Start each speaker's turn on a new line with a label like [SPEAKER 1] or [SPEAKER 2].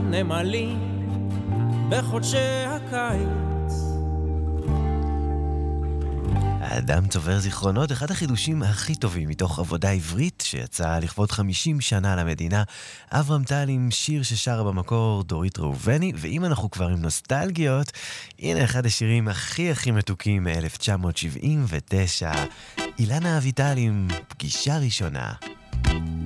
[SPEAKER 1] נמלים בחודשי הקיץ.
[SPEAKER 2] האדם צובר זיכרונות, אחד החידושים הכי טובים מתוך עבודה עברית שיצאה לכבוד 50 שנה למדינה. אברהם טל עם שיר ששרה במקור דורית ראובני, ואם אנחנו כבר עם נוסטלגיות, הנה אחד השירים הכי מתוקים מ-1979, אילנה אביטל עם פגישה ראשונה.